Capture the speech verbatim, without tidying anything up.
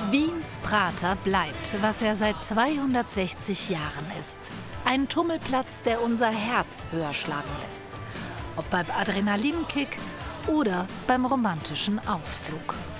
Wiens Prater bleibt, was er seit zweihundertsechzig Jahren ist. Ein Tummelplatz, der unser Herz höher schlagen lässt. Ob beim Adrenalinkick oder beim romantischen Ausflug.